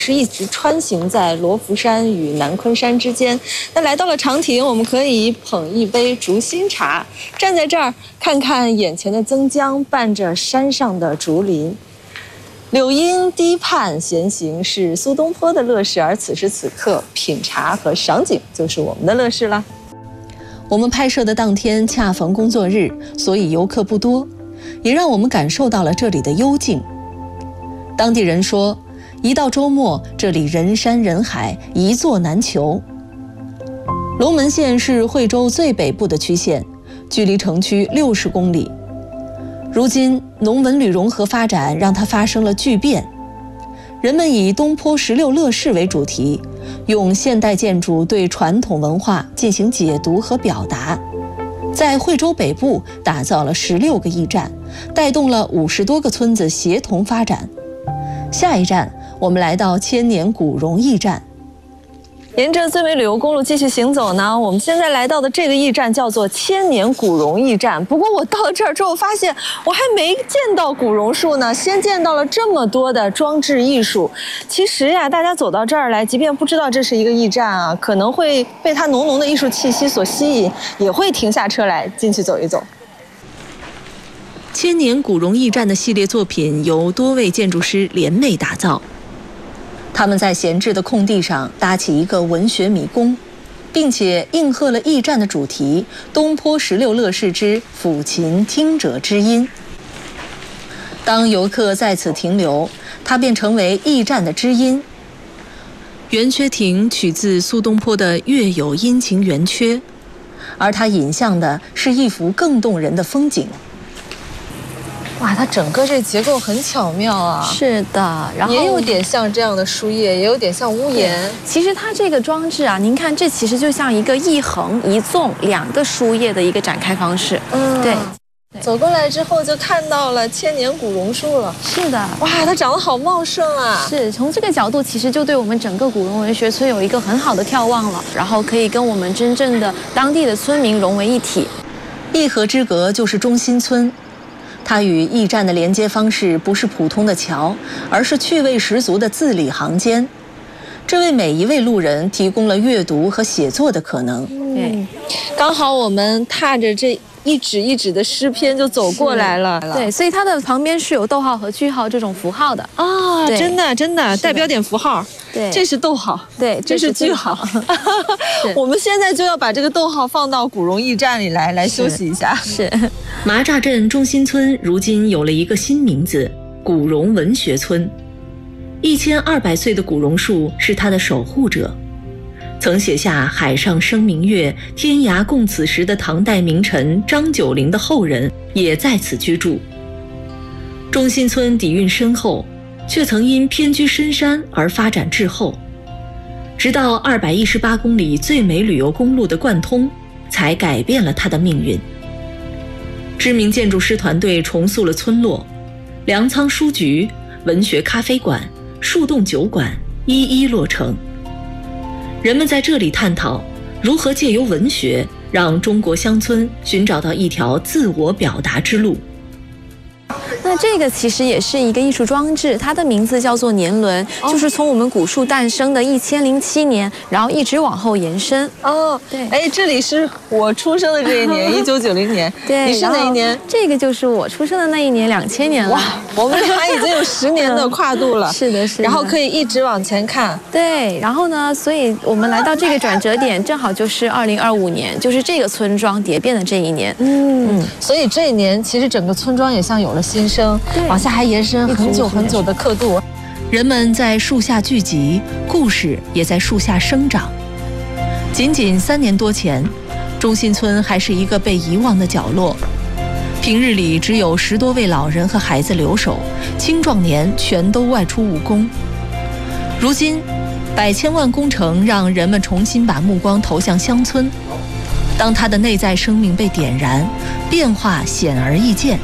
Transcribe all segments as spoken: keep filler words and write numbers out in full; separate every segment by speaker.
Speaker 1: 是一直穿行在罗浮山与南昆山之间。那来到了长亭，我们可以捧一杯竹心茶，站在这儿看看眼前的曾江伴着山上的竹林。柳荫堤畔闲行是苏东坡的乐事，而此时此刻品茶和赏景就是我们的乐事了。我们拍摄的当天恰逢工作日，所以游客不多，也让我们感受到了这里的幽静。当地人说，一到周末，这里人山人海，一座难求。龙门县是惠州最北部的区县，距离城区六十公里。如今，农文旅融合发展让它发生了巨变。人们以东坡十六乐事为主题，用现代建筑对传统文化进行解读和表达。在惠州北部打造了十六个驿站，带动了五十多个村子协同发展。下一站，我们来到千年古榕驿站。沿着最美旅游公路继续行走呢，我们现在来到的这个驿站叫做千年古榕驿站。不过我到了这儿之后发现，我还没见到古榕树呢，先见到了这么多的装置艺术。其实呀，大家走到这儿来，即便不知道这是一个驿站啊，可能会被它浓浓的艺术气息所吸引，也会停下车来进去走一走。千年古榕驿站的系列作品由多位建筑师联袂打造。他们在闲置的空地上搭起一个文学迷宫，并且应和了驿站的主题“东坡十六乐事之抚琴听者之音”。当游客在此停留，它便成为驿站的知音。圆缺亭取自苏东坡的《月有阴晴圆缺》，而它引向的是一幅更动人的风景。哇，它整个这结构很巧妙啊！
Speaker 2: 是的，然后
Speaker 1: 也有点像这样的书页，也有点像屋檐。
Speaker 2: 其实它这个装置啊，您看，这其实就像一个一横一纵两个书页的一个展开方式。嗯，对。
Speaker 1: 走过来之后就看到了千年古榕树了。
Speaker 2: 是的，
Speaker 1: 哇，它长得好茂盛啊！
Speaker 2: 是，从这个角度，其实就对我们整个古榕文学村有一个很好的眺望了，然后可以跟我们真正的当地的村民融为一体。
Speaker 1: 一河之隔就是中心村。它与驿站的连接方式不是普通的桥，而是趣味十足的字里行间，这为每一位路人提供了阅读和写作的可能。
Speaker 2: 对，
Speaker 1: 刚好我们踏着这一纸一纸的诗篇就走过来了。
Speaker 2: 对，所以它的旁边是有逗号和句号这种符号的
Speaker 1: 啊，真的真的带标点符号。
Speaker 2: 对，
Speaker 1: 这是逗号，
Speaker 2: 对，
Speaker 1: 这是句号。我们现在就要把这个逗号放到古榕驿站里来，来休息一下。
Speaker 2: 是。
Speaker 1: 麻栅镇中心村如今有了一个新名字——古榕文学村。一千二百岁的古榕树是它的守护者，曾写下“海上生明月，天涯共此时”的唐代名臣张九龄的后人也在此居住。中心村底蕴深厚，却曾因偏居深山而发展滞后，直到二百一十八公里最美旅游公路的贯通，才改变了它的命运。知名建筑师团队重塑了村落，粮仓书局、文学咖啡馆、树洞酒馆一一落成。人们在这里探讨如何借由文学让中国乡村寻找到一条自我表达之路。
Speaker 2: 那这个其实也是一个艺术装置，它的名字叫做年轮，哦、就是从我们古树诞生的一千零七年，然后一直往后延伸。
Speaker 1: 哦，对，哎，这里是我出生的这一年，一九九零年。
Speaker 2: 对，
Speaker 1: 你是哪一年？
Speaker 2: 这个就是我出生的那一年，两千年了。哇，
Speaker 1: 我们俩已经有十年的跨度了。
Speaker 2: 是的，是的。
Speaker 1: 然后可以一直往前看。
Speaker 2: 对，然后呢，所以我们来到这个转折点，正好就是二零二五年，就是这个村庄蝶变的这一年。嗯嗯，
Speaker 1: 所以这一年其实整个村庄也像有了新生。往下还延伸很久很久的刻度，人们在树下聚集，故事也在树下生长。仅仅三年多前，中心村还是一个被遗忘的角落，平日里只有十多位老人和孩子留守，青壮年全都外出务工。如今，百千万工程让人们重新把目光投向乡村，当它的内在生命被点燃，变化显而易见。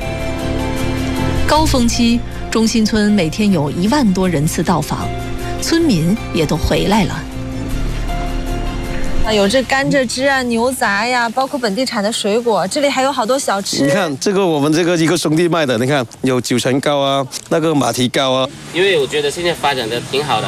Speaker 1: 高峰期，中心村每天有一万多人次到访，村民也都回来了。啊，有这甘蔗汁啊、牛杂呀，包括本地产的水果，这里还有好多小吃。
Speaker 3: 你看这个，我们这个一个兄弟卖的，你看有九层糕啊，那个马蹄糕啊。
Speaker 4: 因为我觉得现在发展的挺好的，